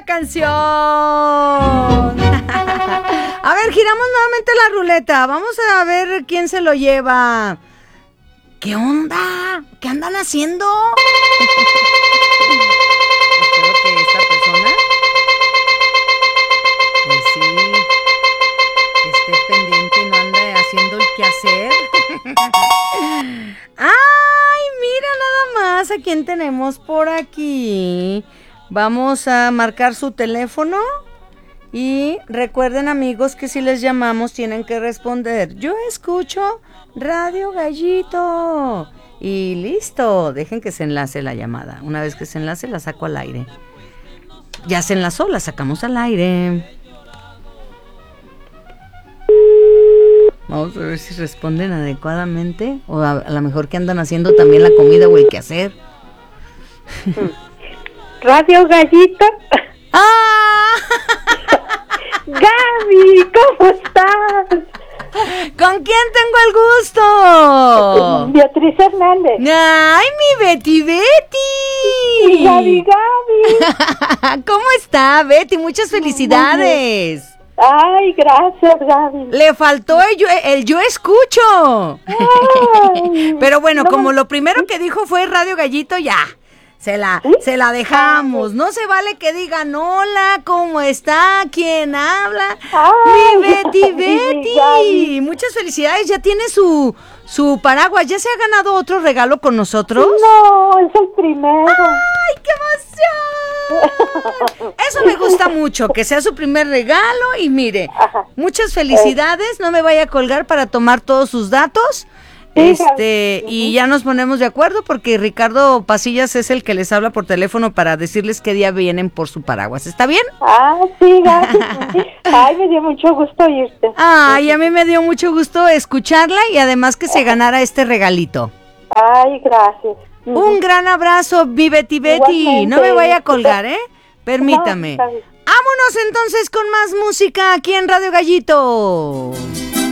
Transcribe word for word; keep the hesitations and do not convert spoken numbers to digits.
canción. A ver, giramos nuevamente la ruleta. Vamos a ver quién se lo lleva. ¿Qué onda? ¿Qué andan haciendo? Espero que esta persona, pues sí, esté pendiente y no ande haciendo el quehacer. ¡Ay, mira nada más! ¿A quién tenemos por aquí? Vamos a marcar su teléfono. Y recuerden, amigos, que si les llamamos tienen que responder. Yo escucho Radio Gallito. Y listo, dejen que se enlace la llamada. Una vez que se enlace la saco al aire. Ya se enlazó, la sacamos al aire. Vamos a ver si responden adecuadamente. O a, a lo mejor que andan haciendo también la comida o el quehacer. Radio Gallito. ¡Ah! Gaby, ¿cómo estás? ¿Con quién tengo el gusto? Beatriz Hernández. ¡Ay, mi Betty Betty! Y Gaby Gaby. ¿Cómo está, Betty? Muchas felicidades. Ay, gracias, Gaby. Le faltó el yo, el yo escucho. Ay, pero bueno, no. Como lo primero que dijo fue Radio Gallito, ya. Se la, ¿sí? se la dejamos. No se vale que digan hola, ¿cómo está? ¿Quién habla? Ay, mi Betty Betty. Ay. Muchas felicidades. Ya tiene su, su paraguas. ¿Ya se ha ganado otro regalo con nosotros? No, es el primero. ¡Ay, qué emoción! Eso me gusta mucho, que sea su primer regalo. Y mire, ajá, muchas felicidades. No me vaya a colgar para tomar todos sus datos. Este, y ya nos ponemos de acuerdo porque Ricardo Pasillas es el que les habla por teléfono para decirles qué día vienen por su paraguas. ¿Está bien? Ah, sí, gracias. Ay, me dio mucho gusto oírte. Ay, a mí me dio mucho gusto escucharla y además que se ganara este regalito. Ay, gracias. Un gran abrazo, mi Betty Betty. Igualmente. No me vaya a colgar, ¿eh? Permítame. No, vámonos entonces con más música aquí en Radio Gallito.